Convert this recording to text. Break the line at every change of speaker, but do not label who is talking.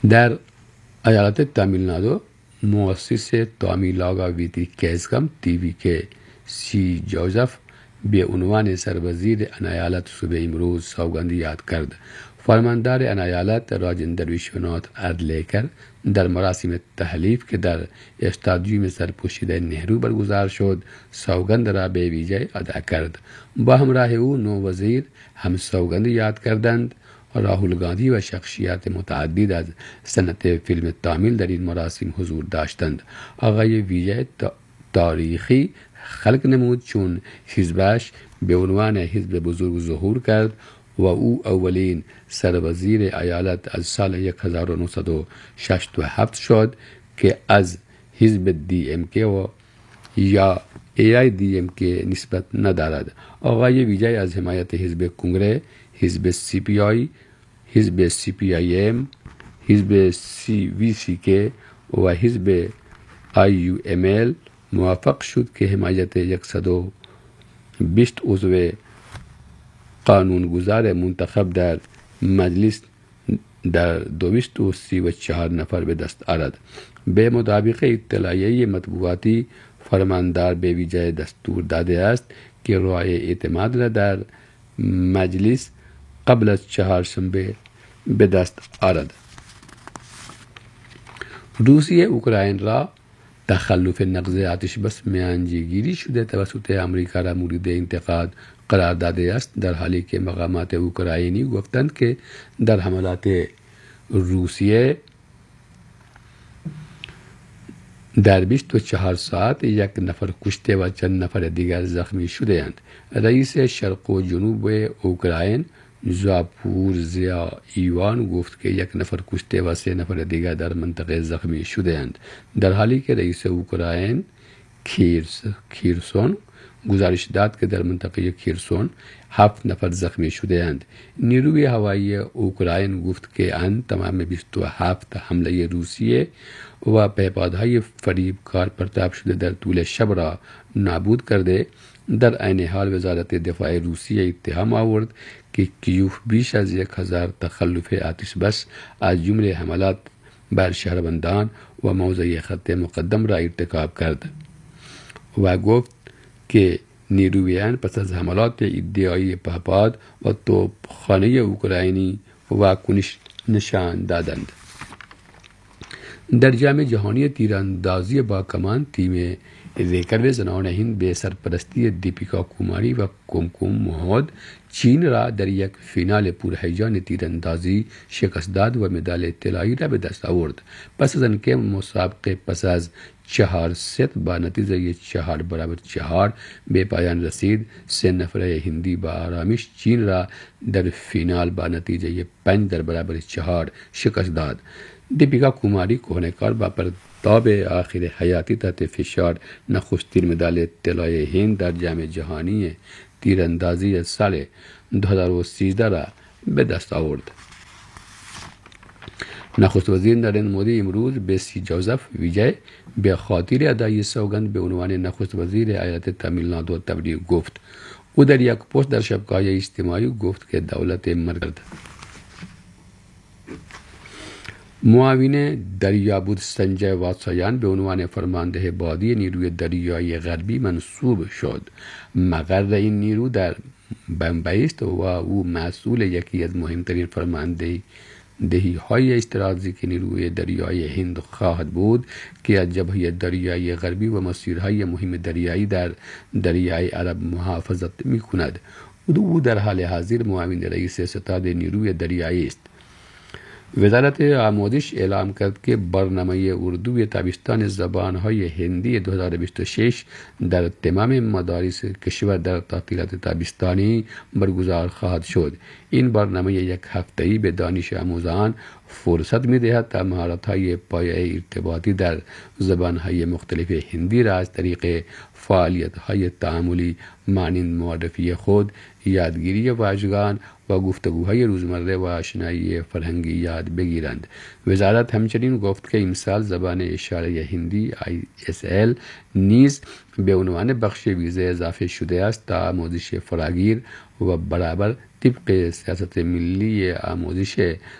در ایالت تامیلنادو مؤسس تامیلاگا ویتی کیسکم تیوی که سی جوزف به عنوان سروزیر آن ایالت صبح امروز سوگند یاد کرد. فرماندار آن ایالت راجندر ویشونات اردلیکر در مراسم تحلیف که در استادیوم سرپوشیده نهرو برگزار شد سوگند را به ویژه ادا کرد. با همراه او 9 وزیر هم سوگند یاد کردند. راهول گاندھی و شخصیات متعدد از صنعت فیلم تامل در این مراسم حضور داشتند. آقای ویژه تاریخی خلق نمود چون حزبش به عنوان حزب بزرگ ظهور کرد و او اولین سروزیر ایالت از سال 1967 شد که از حزب DMK و یا AIDMK نسبت ندارد. آقای ویژه از حمایت حزب کنگره، حزب CPI، حزب CPIM، حزب CVCK و حزب IUML موفق شد که حمایت 120 عضو قانونگذار منتخب در مجلس در 234 نفر به دست آورد. به مطابق اطلاعیه مطبوعاتی فرماندار به ویژه دستور داده است که رای اعتماد را در مجلس قبل از چهارشنبه به دست آورد. روسیه اوکراین را تخلف نقض آتش بس میانجیگیری شده توسط آمریکا را مورد انتقاد قرار داده است، در حالی که مقامات اوکراینی گفتند که در حملات روسیه در 24 ساعت 1 نفر کشته و چند نفر دیگر زخمی شده اند. رئیس شرق و جنوب اوکراین زاپورژیا ایوان گفت که 1 نفر کشته و 3 نفر دیگر در منطقه زخمی شده اند، در حالی که رئیس اوکراین کیرسون گزارش داد که در منطقه کیرسون 7 نفر زخمی شده اند. نیروی هوایی اوکراین گفت که آن تمام 27 حمله روسیه و پیپادهای فریبکار پرتاب شده در طول شب را نابود کرده. در عین حال وزارت دفاع روسیه اتهام آورد که کیوف بیش از 1000 تخلف آتش بس از جمله حملات بر شهروندان و موضع خط مقدم را ارتکاب کرد و گفت که نیرویان پس از حملات ادعایی پهپاد و توپخانه اوکراینی واکنش نشان دادند. در جام جهانی تیراندازی با کمان تیم ریکرو زنان هند به سرپرستی دیپیکا کوماری و کومکوم محمد چین را در یک فینال پرهیجان تیراندازی شکست داد و مدال طلایی را به دست آورد. پس از آنکه مسابقه پس از 4 ست با نتیجه 4-4 به پایان رسید، 3 نفره هندی با آرامش چین را در فینال با نتیجه 5-4 شکست داد. دیپیکا کوماری کهنه‌کار با پرتاب آخر حیاتی تحت فشار نخستین مدال طلای هند در جام جهانی تیراندازی سال 2013 را به دست آورد. نخست وزیر نریندر مودی امروز به سی جوزف ویجای به خاطر ادای سوگند به عنوان نخست وزیر ایالت تامیلنادو تبریک گفت. او در یک پست در شبکه‌های اجتماعی گفت که دولت مرد معاون دریابود سنجای واتسایان به عنوان فرمانده بادی نیروی دریایی غربی منصوب شد. مقر این نیرو در بمبئی است و او مسئول یکی از مهمترین فرماندهی های استراتژیک نیروی دریایی هند خواهد بود که از جبهه دریایی غربی و مسیرهای مهم دریایی در دریای عرب محافظت می کند. او در حال حاضر معاون رئیس ستاد نیروی دریایی است. وزارت آموزش اعلام کرد که برنامه اردو تابستان زبانهای هندی 2026 در تمام مدارس کشور در تعطیلات تابستانی برگزار خواهد شد. این برنامه 1 هفته‌ای به دانش آموزان فرصت می‌دهد تا مهارت‌های پایه‌ای ارتباطی در زبان‌های مختلف هندی را از طریق فعالیت‌های تعاملی مانند معرفی خود، یادگیری واژگان و گفتگوهای روزمره و آشنایی فرهنگی یاد بگیرند. وزارت همچنین گفت که امسال زبان اشاره هندی ISL نیز به عنوان بخش ویژه اضافه شده است تا آموزش فراگیر و برابر طبق سیاست ملی آموزش